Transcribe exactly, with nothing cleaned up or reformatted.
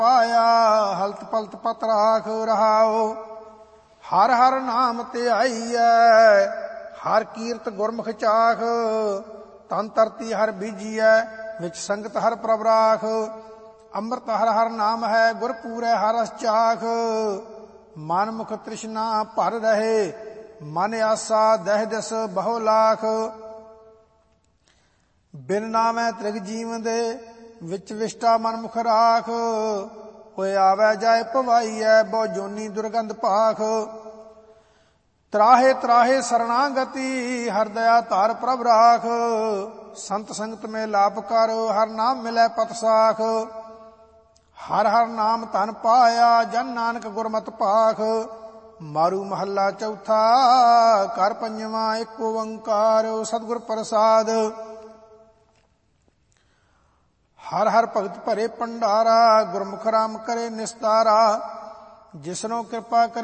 ਪਾਇਆ ਹਲਤ ਪਲਤ ਪਤ ਰਾਖ ਰਹਾਓ। ਹਰ ਹਰ ਨਾਮ ਧਿਆਈਐ ਹਰ ਕੀਰਤ ਗੁਰਮੁਖ ਚਾਖ। ਤਨ ਧਰਤੀ ਹਰ ਬੀਜੀਐ ਵਿੱਚ ਸੰਗਤ ਹਰ ਪ੍ਰਭ ਰਾਖ। ਅੰਮ੍ਰਿਤ ਹਰ ਹਰ ਨਾਮ ਹੈ ਗੁਰ ਪੂਰੈ ਹਰ ਰਸ ਚਾਖ। ਮਨ ਮੁਖ ਤ੍ਰਿਸ਼ਨਾ ਭਰ ਰਹੇ ਮਨ ਆਸਾ ਦਹਿ ਦਿਸ ਬਹੁ ਲਾਖ। ਬਿਨ ਨਾਮੈ ਤ੍ਰਿਗ ਜੀਵਨ ਦੇ ਵਿੱਚ ਵਿਸ਼ਟਾ ਮਨ ਮੁਖ ਰਾਖ। ਕੋਈ ਆਵੈ ਜਾਏ ਭਵਾਈਐ ਬਹੁ ਜੋਨੀ ਦੁਰਗੰਧ ਭਾਖ। ਤਰਾਹੇ ਤਰਾਹੇ ਸਰਣਾਗਤੀ ਹਰ ਦਇਆ ਧਾਰ ਪ੍ਰਭ ਰਾਖ। ਸੰਤ ਸੰਗਤ ਮੇ ਲਾਭ ਕਰ ਹਰ ਨਾਮ ਮਿਲੈ ਪਤ ਸਾਖ। ਹਰ ਹਰ ਨਾਮ ਧਨ ਪਾਇਆ ਜਨ ਨਾਨਕ ਗੁਰਮਤਿ ਭਾਖ। ਮਾਰੂ ਮਹੱਲਾ ਚੌਥਾ ਘਰ ਪੰਜਵਾਂ ਇੱਕ ਓੰਕਾਰ ਸਤਿਗੁਰ ਪ੍ਰਸਾਦ। ਹਰ ਹਰ ਭਗਤ ਭਰੇ ਭੰਡਾਰਾ ਗੁਰਮੁਖ ਰਾਮ ਕਰੇ ਨਿਸਤਾਰਾ। ਜਿਸਨੋ ਕਿਰਪਾ ਕਰੇ